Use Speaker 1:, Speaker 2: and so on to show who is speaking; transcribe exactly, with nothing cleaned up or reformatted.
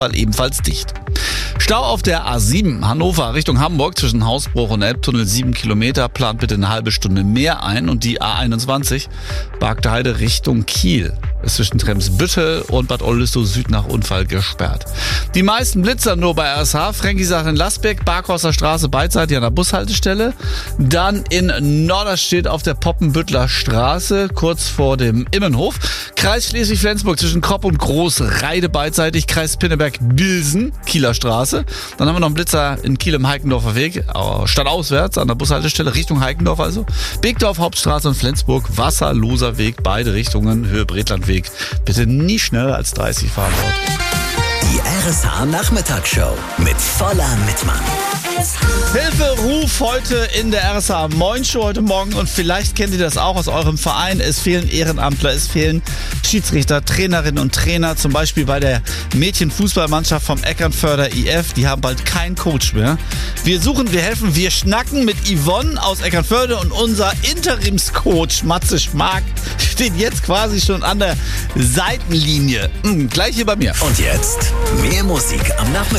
Speaker 1: ebenfalls dicht. Stau auf der A sieben Hannover Richtung Hamburg zwischen Hausbruch und Elbtunnel sieben Kilometer, plant bitte eine halbe Stunde mehr ein. Und die A einundzwanzig Bargteheide Richtung Kiel ist zwischen Tremsbüttel und Bad Oldesloe Süd nach Unfall gesperrt. Die meisten Blitzer nur bei R S H, Frankisachen in Lasbeck, Barkhorster Straße beidseitig an der Bushaltestelle. Dann in Norderstedt auf der Poppenbüttler Straße, kurz vor dem Immenhof. Kreis Schleswig-Flensburg zwischen Kropp und Großreide beidseitig, Kreis Pinneberg-Bilsen, Kieler Straße. Dann haben wir noch einen Blitzer in Kiel im Heikendorfer Weg, stadtauswärts an der Bushaltestelle, Richtung Heikendorf also. Begdorf Hauptstraße und Flensburg, Wasserloser Weg, beide Richtungen, Höhe Bredlandweg. Bitte nie schneller als dreißig fahren dort.
Speaker 2: Die R S H Nachmittagsshow mit voller Mitmann.
Speaker 1: Hilfe, Ruf heute in der R S H Moin Show heute Morgen, und vielleicht kennt ihr das auch aus eurem Verein. Es fehlen Ehrenamtler, es fehlen Schiedsrichter, Trainerinnen und Trainer, zum Beispiel bei der Mädchenfußballmannschaft vom Eckernförder I F. Die haben bald keinen Coach mehr. Wir suchen, wir helfen, wir schnacken mit Yvonne aus Eckernförde, und unser Interimscoach Matze Schmark steht jetzt quasi schon an der Seitenlinie. Mhm, gleich hier bei mir.
Speaker 2: Und jetzt mehr Musik am Nachmittag.